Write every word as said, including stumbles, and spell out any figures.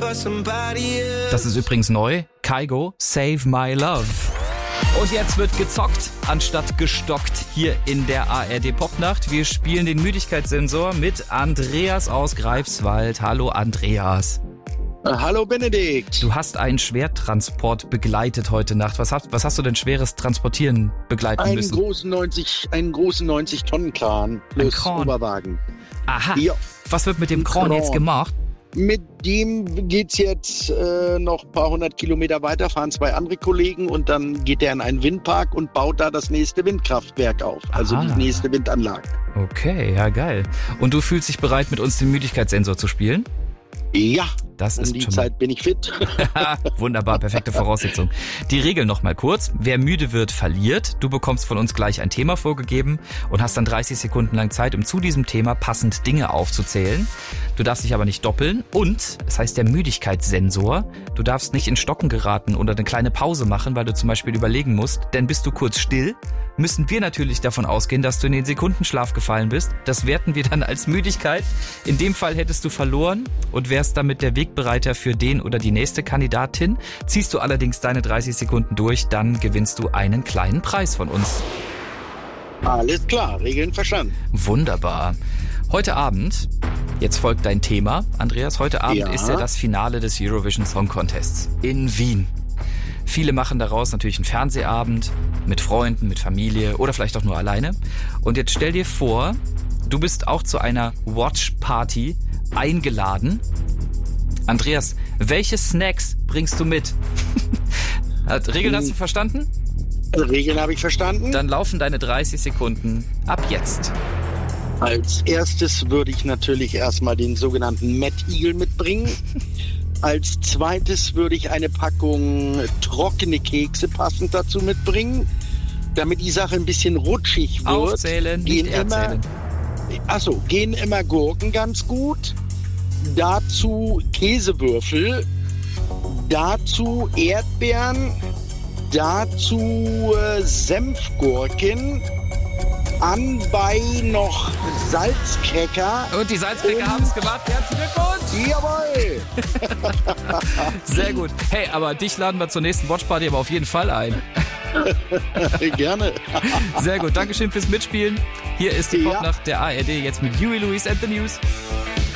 Das ist übrigens neu. Kygo, Save My Love. Und jetzt wird gezockt, anstatt gestockt hier in der A R D Popnacht. Wir spielen den Müdigkeitssensor mit Andreas aus Greifswald. Hallo Andreas. Hallo Benedikt. Du hast einen Schwertransport begleitet heute Nacht. Was hast, was hast du denn schweres Transportieren begleiten einen müssen? Großen neunzig, einen großen neunzig-Tonnen-Kran plus Oberwagen. Aha. Ja. Was wird mit dem Kran jetzt gemacht? Mit dem geht's jetzt äh, noch ein paar hundert Kilometer weiter, fahren zwei andere Kollegen und dann geht er in einen Windpark und baut da das nächste Windkraftwerk auf, also Aha. die nächste Windanlage. Okay, ja geil. Und du fühlst dich bereit, mit uns den Müdigkeitssensor zu spielen? Ja, das um ist die schon Zeit bin ich fit. Wunderbar, perfekte Voraussetzung. Die Regeln noch mal kurz. Wer müde wird, verliert. Du bekommst von uns gleich ein Thema vorgegeben und hast dann dreißig Sekunden lang Zeit, um zu diesem Thema passend Dinge aufzuzählen. Du darfst dich aber nicht doppeln und, das heißt der Müdigkeitssensor, du darfst nicht in Stocken geraten oder eine kleine Pause machen, weil du zum Beispiel überlegen musst, denn bist du kurz still, müssen wir natürlich davon ausgehen, dass du in den Sekundenschlaf gefallen bist. Das werten wir dann als Müdigkeit. In dem Fall hättest du verloren und wärst damit der Wegbereiter für den oder die nächste Kandidatin. Ziehst du allerdings deine dreißig Sekunden durch, dann gewinnst du einen kleinen Preis von uns. Alles klar, Regeln verstanden. Wunderbar. Heute Abend, jetzt folgt dein Thema, Andreas, heute Abend Ja. ist ja das Finale des Eurovision Song Contests in Wien. Viele machen daraus natürlich einen Fernsehabend mit Freunden, mit Familie oder vielleicht auch nur alleine. Und jetzt stell dir vor, du bist auch zu einer Watch-Party eingeladen. Andreas, welche Snacks bringst du mit? Regeln hast du verstanden? Regeln habe ich verstanden. Dann laufen deine dreißig Sekunden ab jetzt. Als erstes würde ich natürlich erstmal den sogenannten Mad Eagle mitbringen. Als zweites würde ich eine Packung trockene Kekse passend dazu mitbringen, damit die Sache ein bisschen rutschig wird. Aufzählen, nicht erzählen. Achso, gehen immer Gurken ganz gut. Dazu Käsewürfel. Dazu Erdbeeren. Dazu äh, Senfgurken. Anbei noch Salzcracker. Und die Salzcracker haben es gemacht. Herzlichen Glückwunsch! Jawohl! Sehr gut. Hey, aber dich laden wir zur nächsten Watchparty aber auf jeden Fall ein. Gerne. Sehr gut. Dankeschön fürs Mitspielen. Hier ist die Ja. Popnacht der A R D jetzt mit Huey Lewis and the News.